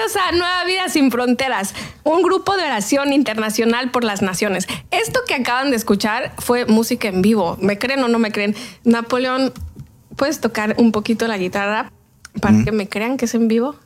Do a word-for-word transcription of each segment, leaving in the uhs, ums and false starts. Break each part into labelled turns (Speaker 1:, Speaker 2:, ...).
Speaker 1: Bienvenidos a Nueva Vida Sin Fronteras, un grupo de oración internacional por las naciones. Esto que acaban de escuchar fue música en vivo. ¿Me creen o no me creen? Napoleón, ¿puedes tocar un poquito la guitarra para mm. que me crean que es en vivo?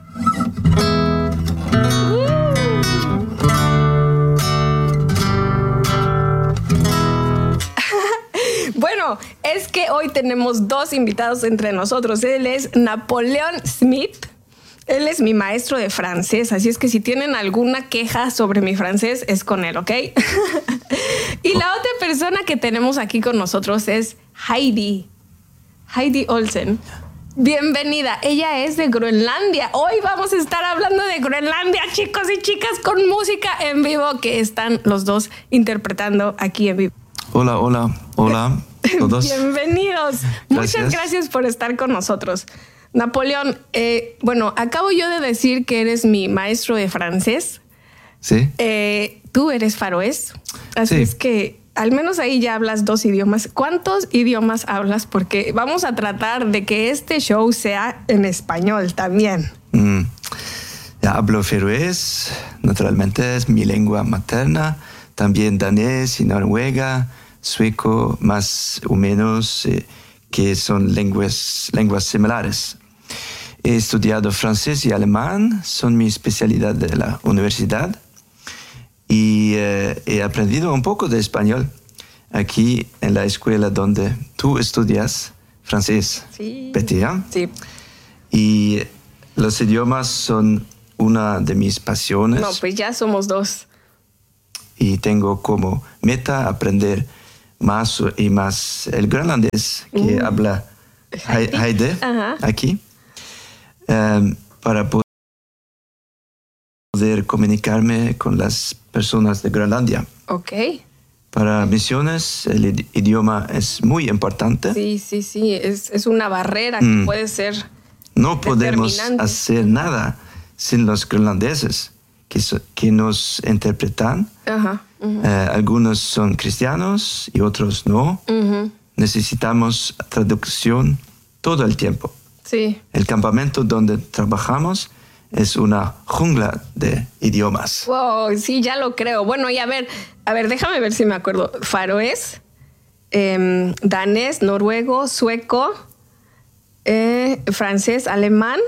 Speaker 1: Bueno, es que hoy tenemos dos invitados entre nosotros. Él es Napoleón Smith. Él es mi maestro de francés, así es que si tienen alguna queja sobre mi francés, es con él, ¿ok? Y la otra persona que tenemos aquí con nosotros es Heidi. Heidi Olsen. Bienvenida. Ella es de Groenlandia. Hoy vamos a estar hablando de Groenlandia, chicos y chicas, con música en vivo que están los dos interpretando aquí en vivo.
Speaker 2: Hola, hola, hola todos.
Speaker 1: Bienvenidos. Gracias. Muchas gracias por estar con nosotros. Napoleón, eh, bueno, acabo yo de decir que eres mi maestro de francés.
Speaker 2: Sí.
Speaker 1: Eh, tú eres faroés, así sí. Es que al menos ahí ya hablas dos idiomas. ¿Cuántos idiomas hablas? Porque vamos a tratar de que este show sea en español también.
Speaker 2: Mm. Ya hablo feroés, naturalmente es mi lengua materna, también danés y noruega, sueco, más o menos, eh, que son lenguas, lenguas similares. He estudiado francés y alemán, son mi especialidad de la universidad, y eh, he aprendido un poco de español aquí en la escuela donde tú estudias francés.
Speaker 1: Sí.
Speaker 2: Betty, ¿eh?
Speaker 1: Sí.
Speaker 2: Y los idiomas son una de mis pasiones.
Speaker 1: No, pues ya somos dos.
Speaker 2: Y tengo como meta aprender más y más el groenlandés que uh. habla Heidi aquí, um, para poder comunicarme con las personas de Groenlandia.
Speaker 1: Ok.
Speaker 2: Para misiones el idioma es muy importante.
Speaker 1: Sí, sí, sí, es, es una barrera mm. que puede ser
Speaker 2: No podemos hacer nada sin los groenlandeses que, so, que nos interpretan.
Speaker 1: Ajá. Uh-huh.
Speaker 2: Uh, algunos son cristianos y otros no.
Speaker 1: Uh-huh.
Speaker 2: Necesitamos traducción todo el tiempo.
Speaker 1: Sí.
Speaker 2: El campamento donde trabajamos es una jungla de idiomas.
Speaker 1: Wow, sí, ya lo creo. Bueno, y a ver, a ver, déjame ver si me acuerdo. Faroés, eh, danés, noruego, sueco, eh, francés, alemán.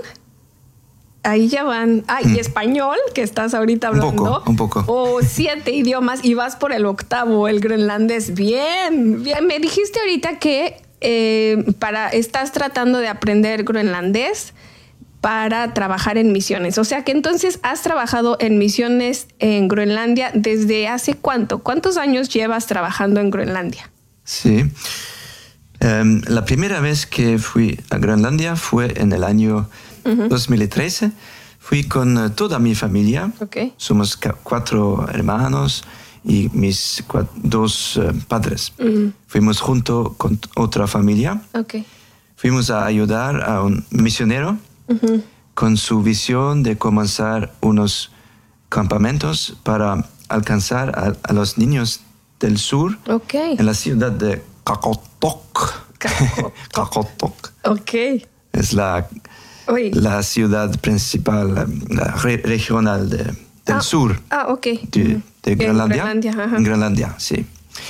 Speaker 1: Ahí ya van. Ah, y español, que estás ahorita hablando.
Speaker 2: Un poco, un poco.
Speaker 1: Oh, siete idiomas y vas por el octavo, el groenlandés. Bien, bien. Me dijiste ahorita que eh, para, estás tratando de aprender groenlandés para trabajar en misiones. O sea que entonces has trabajado en misiones en Groenlandia ¿desde hace cuánto? ¿Cuántos años llevas trabajando en Groenlandia?
Speaker 2: Sí. Um, la primera vez que fui a Groenlandia fue en el año Uh-huh. dos mil trece. Fui con uh, toda mi familia.
Speaker 1: Okay.
Speaker 2: Somos ca- cuatro hermanos y mis cua- dos uh, padres. Uh-huh. Fuimos junto con t- otra familia.
Speaker 1: Okay.
Speaker 2: Fuimos a ayudar a un misionero uh-huh. con su visión de comenzar unos campamentos para alcanzar a, a los niños del sur
Speaker 1: okay.
Speaker 2: en la ciudad de Qaqortoq. Qaqortoq.
Speaker 1: Okay.
Speaker 2: Es la
Speaker 1: Oye.
Speaker 2: la ciudad principal, la re- regional de, del
Speaker 1: ah,
Speaker 2: sur
Speaker 1: ah, okay.
Speaker 2: de, de Groenlandia.
Speaker 1: En Groenlandia, ajá.
Speaker 2: En Groenlandia, sí.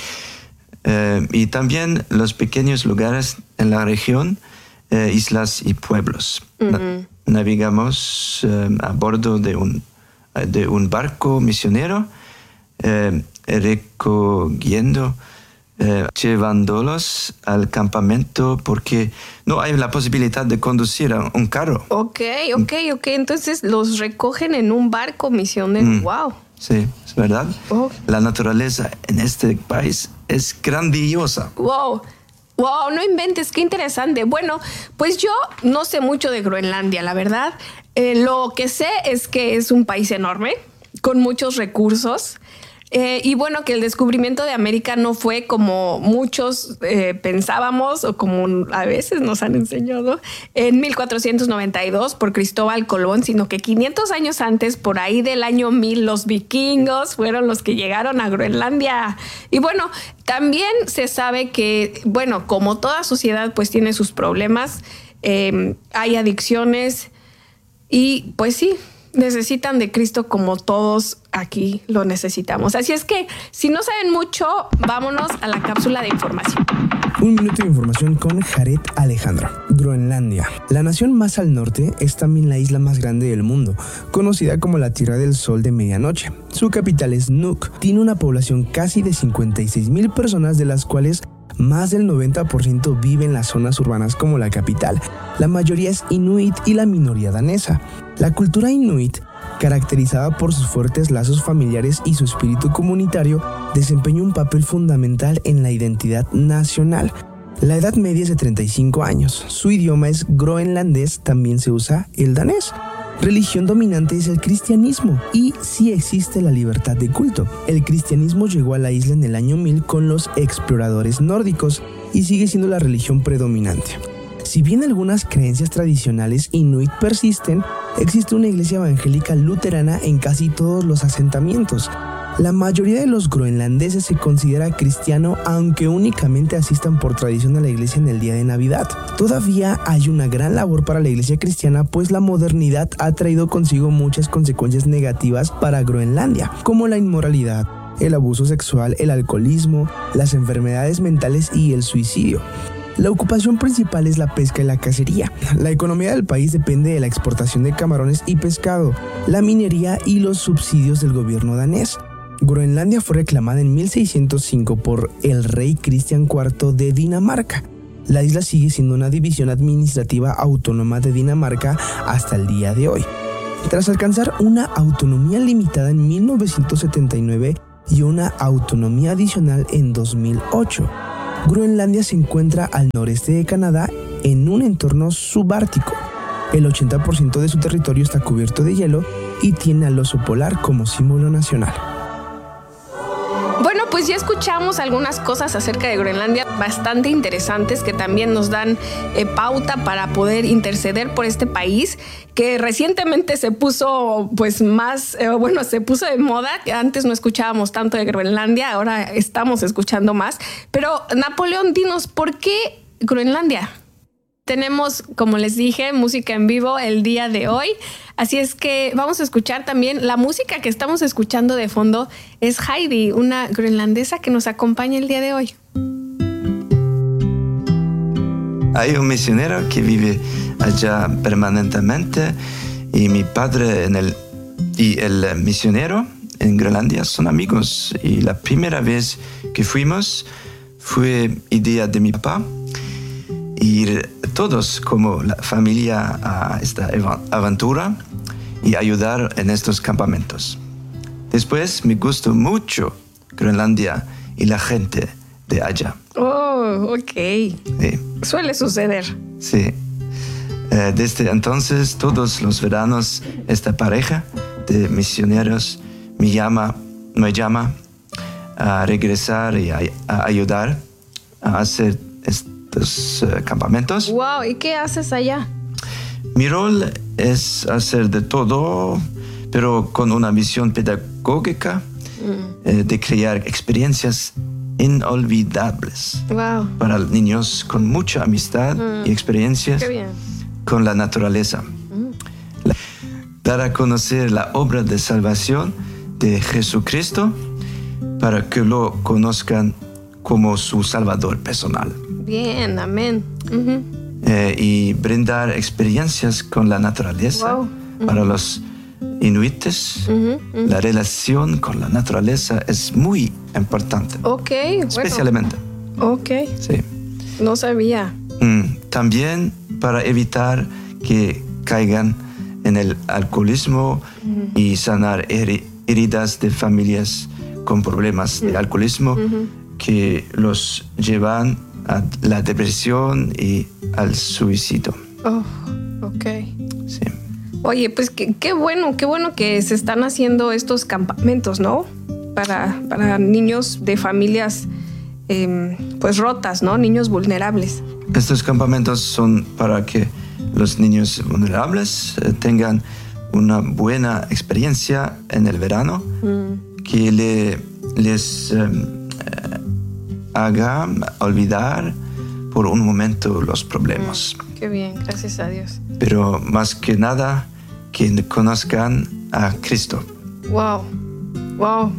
Speaker 2: Eh, y también los pequeños lugares en la región, eh, islas y pueblos. Uh-huh. Na- navegamos eh, a bordo de un, de un barco misionero, eh, recogiendo Eh, llevándolos al campamento porque no hay la posibilidad de conducir un carro.
Speaker 1: Ok, ok, ok. Entonces los recogen en un barco misionero. Mm. Wow.
Speaker 2: Sí, es verdad.
Speaker 1: Oh.
Speaker 2: La naturaleza en este país es grandiosa.
Speaker 1: Wow. Wow, no inventes, qué interesante. Bueno, pues yo no sé mucho de Groenlandia, la verdad. Eh, lo que sé es que es un país enorme, con muchos recursos. Eh, y bueno, que el descubrimiento de América no fue como muchos eh, pensábamos o como a veces nos han enseñado en mil cuatrocientos noventa y dos por Cristóbal Colón, sino que quinientos años antes, por ahí del año mil, los vikingos fueron los que llegaron a Groenlandia. Y bueno, también se sabe que, bueno, como toda sociedad pues tiene sus problemas, eh, hay adicciones y pues sí, necesitan de Cristo como todos aquí lo necesitamos. Así es que, si no saben mucho, vámonos a la cápsula de información.
Speaker 3: Un minuto de información con Jared Alejandro. Groenlandia. La nación más al norte es también la isla más grande del mundo, conocida como la Tierra del Sol de Medianoche. Su capital es Nuuk. Tiene una población casi de cincuenta y seis mil personas, de las cuales más del noventa por ciento vive en las zonas urbanas como la capital. La mayoría es inuit y la minoría danesa. La cultura inuit, caracterizada por sus fuertes lazos familiares y su espíritu comunitario, desempeña un papel fundamental en la identidad nacional. La edad media es de treinta y cinco años. Su idioma es groenlandés, también se usa el danés. Religión dominante es el cristianismo y sí existe la libertad de culto. El cristianismo llegó a la isla en el año mil con los exploradores nórdicos y sigue siendo la religión predominante. Si bien algunas creencias tradicionales inuit persisten, existe una iglesia evangélica luterana en casi todos los asentamientos. La mayoría de los groenlandeses se considera cristiano, aunque únicamente asistan por tradición a la iglesia en el día de Navidad. Todavía hay una gran labor para la iglesia cristiana, pues la modernidad ha traído consigo muchas consecuencias negativas para Groenlandia, como la inmoralidad, el abuso sexual, el alcoholismo, las enfermedades mentales y el suicidio. La ocupación principal es la pesca y la cacería. La economía del país depende de la exportación de camarones y pescado, la minería y los subsidios del gobierno danés. Groenlandia fue reclamada en mil seiscientos cinco por el rey Cristian cuarto de Dinamarca. La isla sigue siendo una división administrativa autónoma de Dinamarca hasta el día de hoy. Tras alcanzar una autonomía limitada en mil novecientos setenta y nueve y una autonomía adicional en dos mil ocho, Groenlandia se encuentra al noreste de Canadá en un entorno subártico. El ochenta por ciento de su territorio está cubierto de hielo y tiene al oso polar como símbolo nacional.
Speaker 1: Bueno, pues ya escuchamos algunas cosas acerca de Groenlandia bastante interesantes que también nos dan eh, pauta para poder interceder por este país que recientemente se puso pues más, eh, bueno, se puso de moda. Antes no escuchábamos tanto de Groenlandia, ahora estamos escuchando más. Pero Napoleón, dinos, ¿por qué Groenlandia? Tenemos, como les dije, música en vivo el día de hoy. Así es que vamos a escuchar también la música que estamos escuchando de fondo. Es Heidi, una groenlandesa que nos acompaña el día de hoy.
Speaker 2: Hay un misionero que vive allá permanentemente y mi padre en el, y el misionero en Groenlandia son amigos. Y la primera vez que fuimos fue idea de mi papá. Ir todos como la familia a esta aventura y ayudar en estos campamentos. Después me gustó mucho Groenlandia y la gente de allá.
Speaker 1: Oh, ok.
Speaker 2: Sí.
Speaker 1: Suele suceder.
Speaker 2: Sí. Eh, desde entonces, todos los veranos, esta pareja de misioneros me llama, me llama a regresar y a, a ayudar a hacer esto. Los uh, campamentos.
Speaker 1: Wow, ¿y qué haces allá?
Speaker 2: Mi rol es hacer de todo, pero con una visión pedagógica mm. eh, de crear experiencias inolvidables
Speaker 1: wow.
Speaker 2: para niños con mucha amistad mm. y experiencias con la naturaleza. Mm. La, dar a conocer la obra de salvación de Jesucristo para que lo conozcan como su Salvador personal.
Speaker 1: Bien, amén. Uh-huh.
Speaker 2: Eh, y brindar experiencias con la naturaleza. Wow. Uh-huh. Para los inuites, uh-huh. Uh-huh. la relación con la naturaleza es muy importante.
Speaker 1: Ok,
Speaker 2: especialmente.
Speaker 1: Bueno. Ok.
Speaker 2: Sí.
Speaker 1: No sabía.
Speaker 2: Mm, también para evitar que caigan en el alcoholismo uh-huh. y sanar her- heridas de familias con problemas uh-huh. de alcoholismo uh-huh. que los llevan a la depresión y al suicidio.
Speaker 1: Oh, ok.
Speaker 2: Sí.
Speaker 1: Oye, pues qué, qué bueno, qué bueno que se están haciendo estos campamentos, ¿no? Para, para niños de familias eh, pues rotas, ¿no? Niños vulnerables.
Speaker 2: Estos campamentos son para que los niños vulnerables eh, tengan una buena experiencia en el verano, mm. que le, les eh, haga olvidar por un momento los problemas.
Speaker 1: Mm, qué bien, gracias a Dios.
Speaker 2: Pero más que nada, que conozcan a Cristo.
Speaker 1: Wow, wow.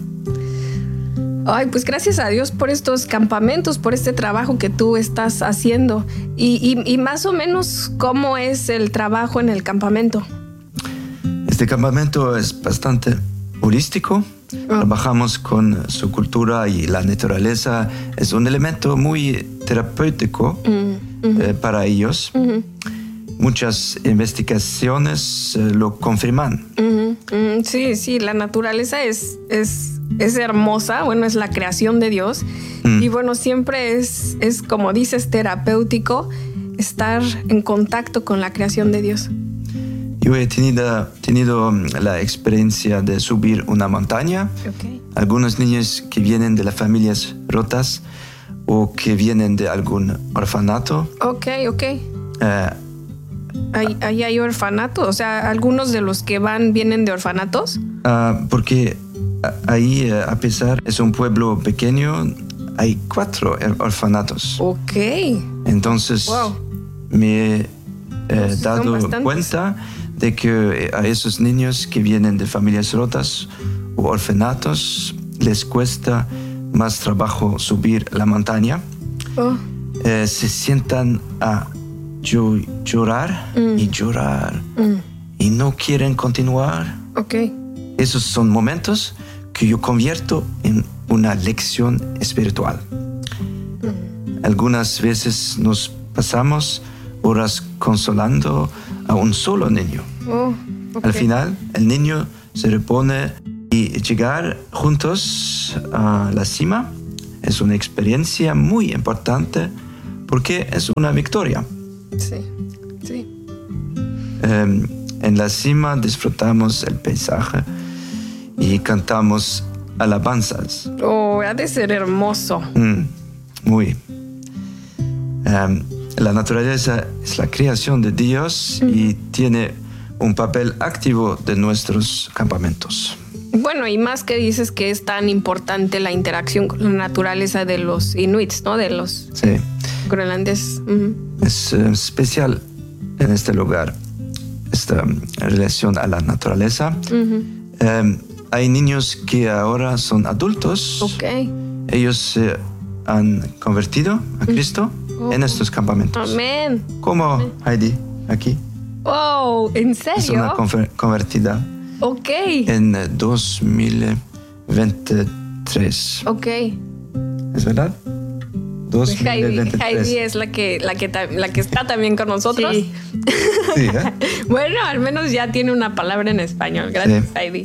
Speaker 1: Ay, pues gracias a Dios por estos campamentos, por este trabajo que tú estás haciendo. Y, y, y más o menos, ¿cómo es el trabajo en el campamento?
Speaker 2: Este campamento es bastante holístico. Oh. Trabajamos con su cultura y la naturaleza. Es un elemento muy terapéutico mm, uh-huh. eh, para ellos. Uh-huh. Muchas investigaciones eh, lo confirman. Uh-huh.
Speaker 1: Uh-huh. Sí, sí, la naturaleza es, es, es hermosa. Bueno, es la creación de Dios. Uh-huh. Y bueno, siempre es, es, como dices, terapéutico estar en contacto con la creación de Dios.
Speaker 2: Yo he tenido, tenido la experiencia de subir una montaña. Okay. Algunos niños que vienen de las familias rotas o que vienen de algún orfanato.
Speaker 1: Ok, ok. Uh, ¿Ahí, ¿Ahí hay orfanato? O sea, ¿algunos de los que van vienen de orfanatos?
Speaker 2: Uh, porque ahí, a pesar, es un pueblo pequeño, hay cuatro orfanatos.
Speaker 1: Ok.
Speaker 2: Entonces, wow. me he eh, dado cuenta de que a esos niños que vienen de familias rotas o orfanatos les cuesta más trabajo subir la montaña. Oh. Eh, se sientan a llo- llorar mm. y llorar mm. y no quieren continuar.
Speaker 1: Okay.
Speaker 2: Esos son momentos que yo convierto en una lección espiritual. Mm. Algunas veces nos pasamos horas consolando a un solo niño.
Speaker 1: Oh, okay.
Speaker 2: Al final, el niño se repone y llegar juntos a la cima es una experiencia muy importante porque es una victoria.
Speaker 1: Sí, sí.
Speaker 2: Eh, en la cima disfrutamos el paisaje y cantamos alabanzas.
Speaker 1: Oh, ha de ser hermoso.
Speaker 2: Mm, muy. Um, La naturaleza es la creación de Dios mm. y tiene un papel activo de nuestros campamentos.
Speaker 1: Bueno, y más que dices que es tan importante la interacción con la naturaleza de los inuits, ¿no? De los
Speaker 2: sí.
Speaker 1: groenlandeses. Uh-huh.
Speaker 2: Es uh, especial en este lugar esta um, relación a la naturaleza. Uh-huh. Um, hay niños que ahora son adultos.
Speaker 1: Okay.
Speaker 2: Ellos se han convertido a Cristo. Uh-huh. Oh. En estos campamentos.
Speaker 1: Amén.
Speaker 2: Como
Speaker 1: Amén.
Speaker 2: Heidi, aquí.
Speaker 1: Oh, ¿en serio?
Speaker 2: Es una confer- convertida.
Speaker 1: Ok.
Speaker 2: En dos mil veintitrés.
Speaker 1: Ok.
Speaker 2: ¿Es verdad? dos mil veintitrés.
Speaker 1: Heidi, Heidi es la que, la, que, la que está también con nosotros.
Speaker 2: Sí. Sí, ¿eh?
Speaker 1: Bueno, al menos ya tiene una palabra en español. Gracias, sí. Heidi.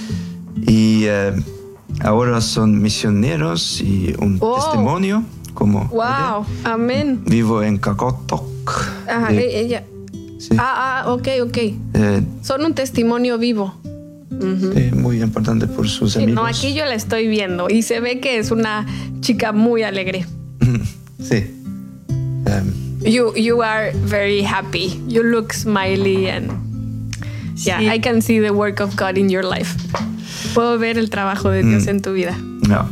Speaker 2: Y uh, ahora son misioneros y un oh. testimonio. Como
Speaker 1: wow, ella. Amén.
Speaker 2: Vivo en Qaqortoq.
Speaker 1: Ajá, de, ella. Sí. Ah, ah, ok, ok. Eh, Son un testimonio vivo.
Speaker 2: Uh-huh. Sí, muy importante por sus sí, amigos.
Speaker 1: No, aquí yo la estoy viendo y se ve que es una chica muy alegre.
Speaker 2: Sí.
Speaker 1: Um, you, you are very happy. You look smiley and yeah, sí. I can see the work of God in your life. Puedo ver el trabajo de Dios mm. en tu vida.
Speaker 2: No.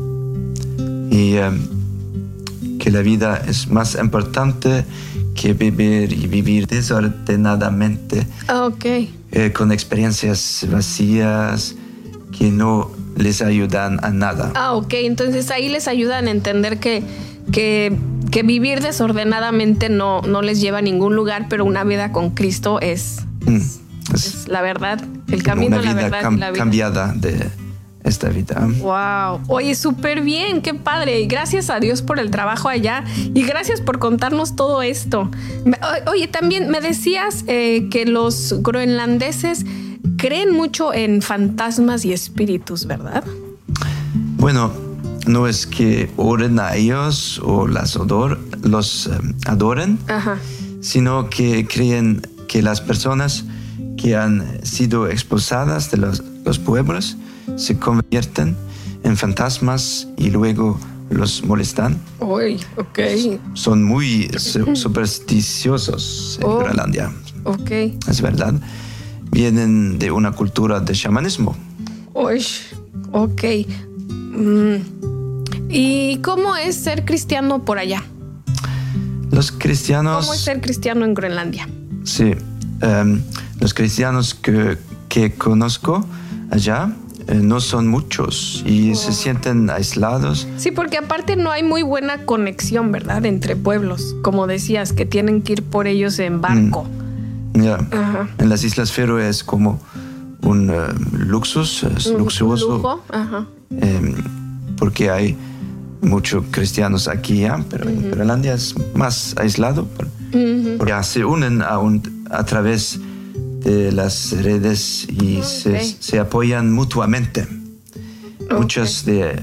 Speaker 2: Y um, que la vida es más importante que vivir y vivir desordenadamente.
Speaker 1: Ok.
Speaker 2: Eh, con experiencias vacías que no les ayudan a nada.
Speaker 1: Ah, ok. Entonces ahí les ayudan a entender que, que, que vivir desordenadamente no, no les lleva a ningún lugar, pero una vida con Cristo es, mm, es, es la verdad, el camino,
Speaker 2: una vida
Speaker 1: la verdad
Speaker 2: cam-
Speaker 1: la vida.
Speaker 2: cambiada de esta vida.
Speaker 1: Wow. Oye, súper bien, qué padre. Y gracias a Dios por el trabajo allá y gracias por contarnos todo esto. Oye, también me decías eh, que los groenlandeses creen mucho en fantasmas y espíritus, ¿verdad?
Speaker 2: Bueno, no es que oren a ellos o las odor, los um, adoren,
Speaker 1: Ajá.
Speaker 2: sino que creen que las personas que han sido expulsadas de los, los pueblos se convierten en fantasmas y luego los molestan.
Speaker 1: Uy, ok.
Speaker 2: Son muy su- supersticiosos en
Speaker 1: oh,
Speaker 2: Groenlandia.
Speaker 1: Ok.
Speaker 2: Es verdad. Vienen de una cultura de chamanismo.
Speaker 1: Uy, ok. Mm. ¿Y cómo es ser cristiano por allá?
Speaker 2: Los cristianos...
Speaker 1: ¿Cómo es ser cristiano en Groenlandia?
Speaker 2: Sí. um, los cristianos que, que conozco allá eh, no son muchos y oh. se sienten aislados.
Speaker 1: Sí, porque aparte no hay muy buena conexión, ¿verdad? Entre pueblos, como decías, que tienen que ir por ellos en barco.
Speaker 2: Mm. Ya, yeah. En las Islas Feroe es como un uh, luxus, es un, luxuoso.
Speaker 1: Un lujo. Ajá.
Speaker 2: Eh, porque hay muchos cristianos aquí, ¿eh? Pero uh-huh. en Groenlandia es más aislado, por, uh-huh. porque se unen a, un, a través de las redes y okay. se, se apoyan mutuamente. Okay. Muchos de,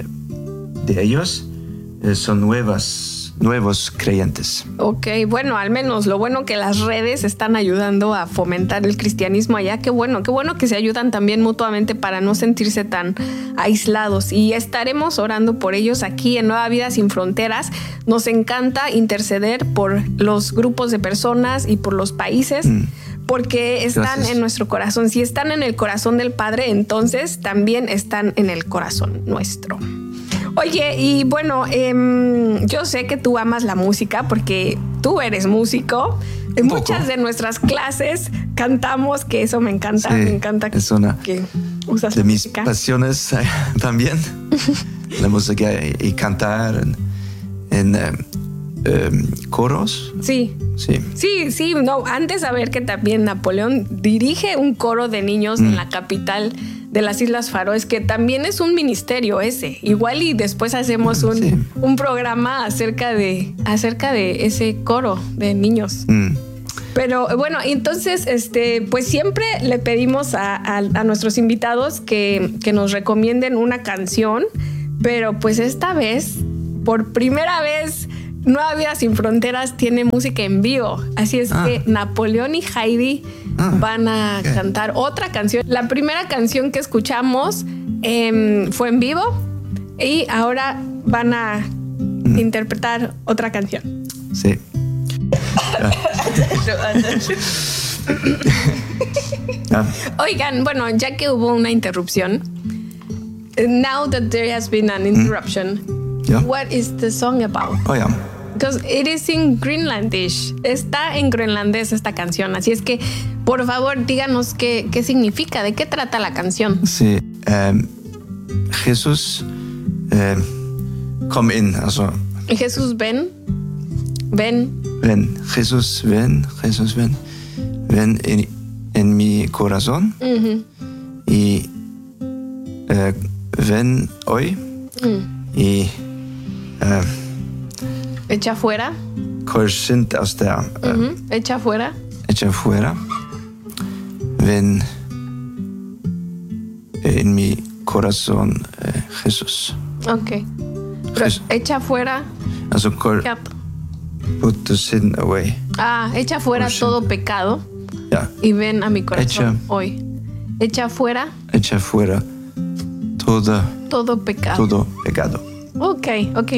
Speaker 2: de ellos eh, son nuevas, nuevos creyentes.
Speaker 1: Ok, bueno, al menos lo bueno que las redes están ayudando a fomentar el cristianismo allá. Qué bueno, qué bueno que se ayudan también mutuamente para no sentirse tan aislados. Y estaremos orando por ellos aquí en Nueva Vida Sin Fronteras. Nos encanta interceder por los grupos de personas y por los países. Mm. Porque están Gracias. En nuestro corazón. Si están en el corazón del Padre, entonces también están en el corazón nuestro. Oye, y bueno, eh, yo sé que tú amas la música porque tú eres músico. En
Speaker 2: Un
Speaker 1: muchas
Speaker 2: poco.
Speaker 1: de nuestras clases cantamos, que eso me encanta. Sí, me encanta
Speaker 2: es una
Speaker 1: que usas
Speaker 2: de
Speaker 1: la
Speaker 2: mis
Speaker 1: música.
Speaker 2: pasiones eh, también. La música y, y cantar en, en eh, eh, coros.
Speaker 1: Sí.
Speaker 2: Sí.
Speaker 1: Sí, sí, no, antes de saber que también Napoleón dirige un coro de niños mm. en la capital de las Islas Faroes, que también es un ministerio ese. Igual y después hacemos un, sí. un programa acerca de, acerca de ese coro de niños. Mm. Pero bueno, entonces, este, pues siempre le pedimos a, a, a nuestros invitados que, que nos recomienden una canción, pero pues esta vez, por primera vez, Nueva Vida Sin Fronteras tiene música en vivo. Así es ah. que Napoleón y Heidi ah, van a okay. cantar otra canción. La primera canción que escuchamos eh, fue en vivo y ahora van a mm. interpretar otra canción.
Speaker 2: Sí.
Speaker 1: Oigan, bueno, ya que hubo una interrupción, now that there has been an interruption, mm. yeah. what is the song about?
Speaker 2: Oh, yeah.
Speaker 1: Because it is in Greenlandish. Está en groenlandés esta canción. Así es que, por favor, díganos qué, qué significa, de qué trata la canción.
Speaker 2: Sí. Um, Jesús um, come in. Also,
Speaker 1: Jesús, ven. Ven.
Speaker 2: Ven. Jesús, ven. Jesús, ven. Ven en, en mi corazón. Uh-huh. Y uh, ven hoy. Mm. Y... Uh,
Speaker 1: Echa fuera.
Speaker 2: Sind aus der, äh,
Speaker 1: uh-huh. Echa fuera.
Speaker 2: Echa fuera. Ven en mi corazón, äh, Jesús.
Speaker 1: Ok. Jes- echa fuera.
Speaker 2: Also, cor- put the sin away.
Speaker 1: Ah, echa fuera todo sin. Pecado.
Speaker 2: Ja.
Speaker 1: Y ven a mi corazón
Speaker 2: echa,
Speaker 1: hoy. Echa fuera.
Speaker 2: Echa fuera todo.
Speaker 1: Todo pecado.
Speaker 2: Todo pecado.
Speaker 1: Ok, ok.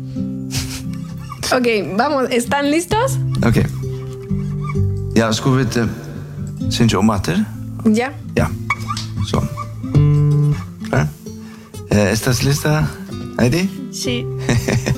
Speaker 1: Ok, vamos, ¿están listos?
Speaker 2: Ok. Ja, skulle vi til Synge om etter?
Speaker 1: Ja.
Speaker 2: Ja, sånn. Klar? ¿Estás lista, Heidi?
Speaker 1: Sí.